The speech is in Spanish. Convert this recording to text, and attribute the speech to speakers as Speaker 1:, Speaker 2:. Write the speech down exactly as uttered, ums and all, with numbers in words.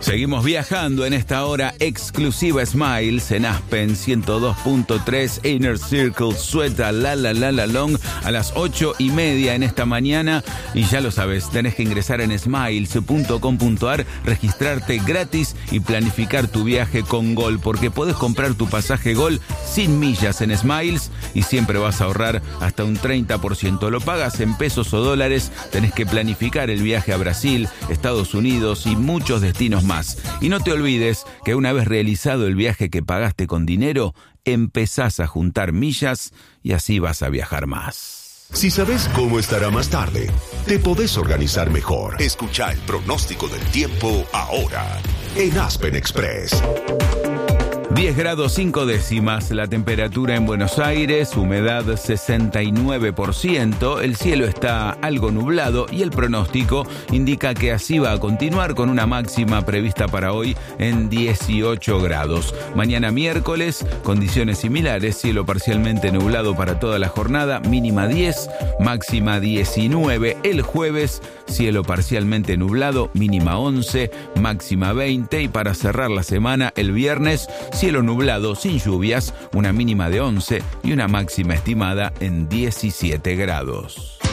Speaker 1: Seguimos viajando en esta hora exclusiva Smiles en Aspen ciento dos punto tres Inner Circle Suelta la la la la long a las ocho y media en esta mañana. Y ya lo sabes, tenés que ingresar en smiles punto com punto a r, registrarte gratis y planificar tu viaje con Gol, porque podés comprar tu pasaje Gol sin millas en Smiles y siempre vas a ahorrar hasta un treinta por ciento. Lo pagas en pesos o dólares, tenés que planificar el viaje a Brasil, Estados Unidos y muchos destinos más. Y no te olvides que una vez realizado el viaje que pagaste con dinero, empezás a juntar millas y así vas a viajar más.
Speaker 2: Si sabes cómo estará más tarde, te podés organizar mejor. Escucha el pronóstico del tiempo ahora en Aspen Express.
Speaker 1: diez grados cinco décimas la temperatura en Buenos Aires, humedad sesenta y nueve por ciento, el cielo está algo nublado y el pronóstico indica que así va a continuar con una máxima prevista para hoy en dieciocho grados. Mañana miércoles, condiciones similares, cielo parcialmente nublado para toda la jornada, mínima diez, máxima diecinueve. El jueves, cielo parcialmente nublado, mínima once, máxima veinte. Y para cerrar la semana, el viernes, cielo nublado sin lluvias, una mínima de once y una máxima estimada en diecisiete grados.